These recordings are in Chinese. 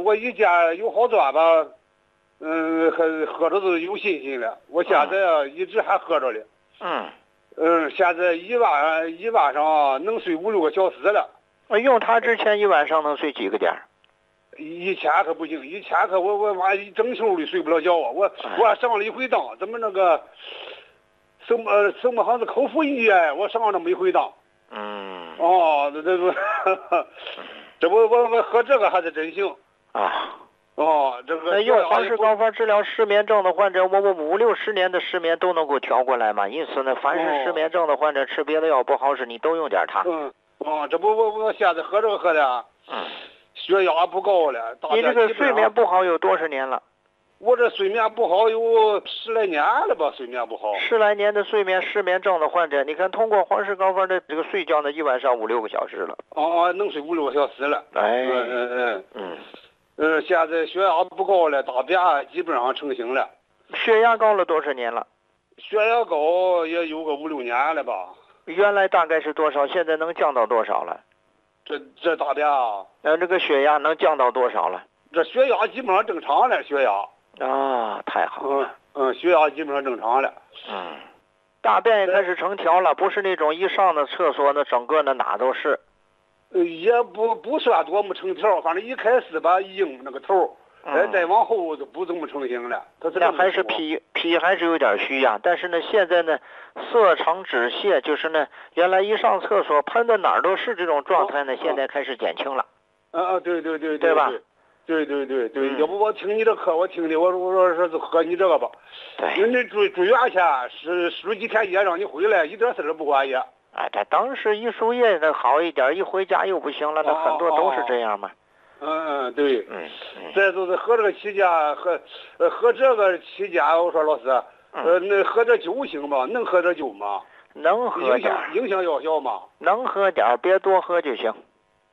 我一家有好转吧，喝着都有信心了。我现在啊一直还喝着呢。现在一晚上能睡5、6个小时了。 用它之前一晚上能睡几个点？ 以前可不行，以前可我晚一整宿的睡不了觉啊！我上了一回当，怎么那个什么好像是口服液，我上了没回当。这我喝这个还是真行啊。 这个那用黄氏膏方治疗失眠症的患者，我5、60年的失眠都能够调过来嘛。因此呢，凡是失眠症的患者吃别的药不好使，你都用点它。 这不我现在喝这个喝的，血压不高了。 你这个睡眠不好有多少年了？ 我这睡眠不好有10来年了吧，睡眠不好。 10来年的失眠症的患者，你看通过黄氏膏方的这个睡觉呢，一晚上5、6个小时了。 能睡5、6个小时了。现在血压不高了，大便基本上成型了。 血压高了多少年了？ 血压高也有个5、6年了吧。 原来大概是多少？现在能降到多少了？ 这大便啊？ 这个血压能降到多少了？ 这血压基本上正常了，血压。 太好了。 血压基本上正常了。 大便也开始成条了，不是那种一上的厕所那整个的哪都是。 也不算多么成条，反正一开始吧硬那个头，再往后就不怎么成型了。 那还是脾还是有点虚呀，但是呢现在呢色肠止泻，就是呢原来一上厕所喷的哪儿都是这种状态呢，现在开始减轻了。 对吧？ 对，要不我听你这课，我听的，我说是喝你这个吧。 对。 因为住院去输几天液让你回来，一点事儿不管也。 他当时一输液的好一点，一回家又不行了，那很多都是这样嘛。 对。再就是喝这个期间，喝这个期间，我说老师，那喝点酒行吗？能喝点酒吗？ 能喝点。 影响药效吗？ 能喝点，别多喝就行。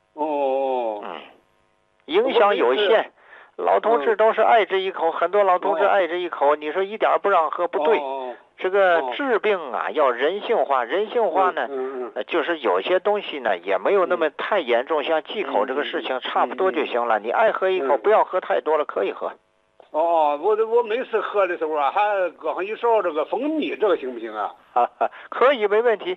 影响有限。老同志都是爱这一口，很多老同志爱这一口，你说一点不让喝不对。这个治病啊要人性化，人性化呢，就是有些东西呢也没有那么太严重，像忌口这个事情差不多就行了。你爱喝一口，不要喝太多了，可以喝。 我每次喝的时候啊，还搁上一勺这个蜂蜜，这个行不行啊？ 可以，没问题。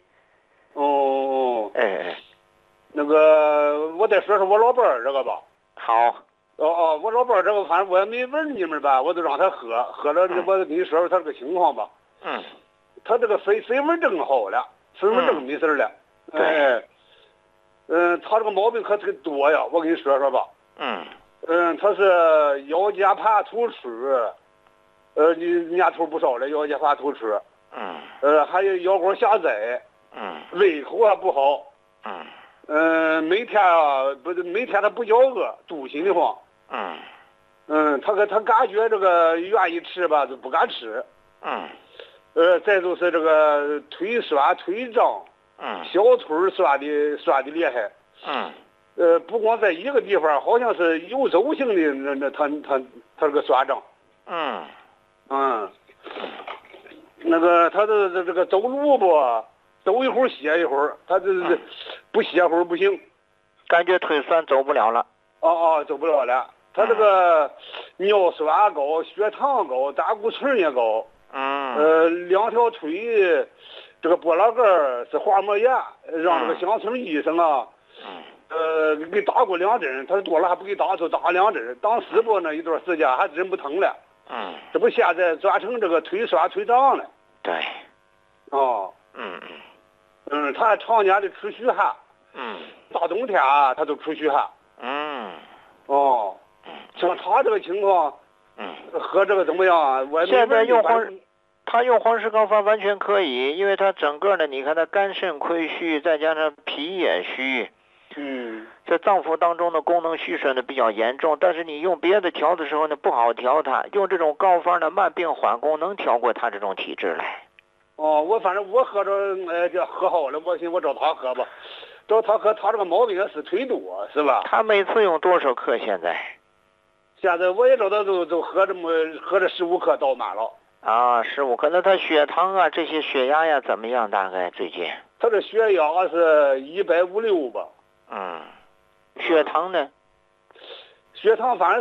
那个我再说说我老伴儿这个吧。 好。 我老伴儿这个反正我也没问你们吧，我就让他喝了，我跟你说说他这个情况吧。他这个飞蚊症好了，飞蚊症没事了。他这个毛病可多呀，我跟你说说吧。他是腰间盘突出，年头不少了，腰间盘突出。还有腰管狭窄。胃口还不好。每天他不叫饿，肚心的慌。他感觉这个愿意吃吧，就不敢吃。再就是这个腿酸腿胀。小腿酸的厉害。不光在一个地方，好像是游走性的他这个酸胀。那个他的这个走路不走一会儿歇一会儿，他这不歇会儿不行。 感觉腿酸走不了了。 走不了了。他这个尿酸高，血糖高，胆固醇也高。两条腿这个脖老根是滑膜炎，让这个乡村医生啊，给打过2针，他多了还不给打，就打2针。当时不那一段时间还真不疼了。这不现在转成这个腿酸腿胀了。 对。 他还常年的出虚汗。大冬天啊，他都出虚汗。像他这个情况，喝这个怎么样啊？ 现在他用黄氏膏方完全可以，因为他整个呢，你看他肝肾亏虚，再加上脾也虚。这脏腑当中的功能虚损的比较严重，但是你用别的调的时候呢，不好调它。用这种膏方呢，慢病缓功，能调过他这种体质来。 反正我喝着就喝好了，我找他喝吧。找他喝，他这个毛病是腿多，是吧？ 他每次用多少克？现在我也找他就喝这15克倒满了。 15克。那他血糖啊，这些血压呀怎么样？大概最近？ 他的血压是150、160吧。 血糖呢？ 血糖反正